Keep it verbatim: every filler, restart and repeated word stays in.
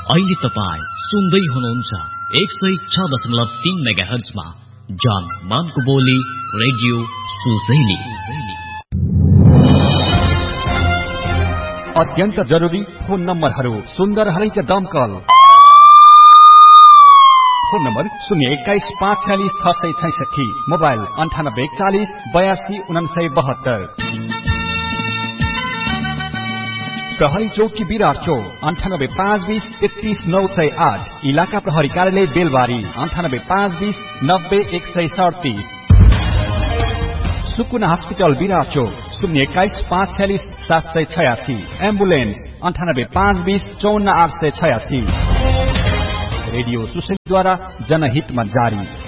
अहिले तपाईँ सुन्दै हुनुहुन्छ एक सय छ दशमलव तीन मेगा हर्जमा जान मानको बोली रेडियो सुजैली। अत्यन्त जरुरी फोन नम्बरहरू सुन्दर हरैच दमकल फोन नम्बर शून्य एक्काइस पाँच छ्यालिस छ सय छैसठी, मोबाइल अन्ठानब्बे एकचालिस बयासी उनासय बहत्तर। प्रहरी चौकी विराट चौक अन्ठानब्बे पाँच बीस तेत्तीस नौ सय आठ, इलाका प्रहरी कार्यालय बेलबारी अन्ठानब्बे पाँच बीस नब्बे एक सय सडतिस। सुकुना हस्पिटल विराट चौक शून्य एक्काइस पाँच छ्यालिस सात सय छयासी, एम्बुलेन्स अन्ठानब्बे पाँच बीस चौन्न आठ सय छयासी। रेडियो सुशेलीद्वारा जनहितमा जारी।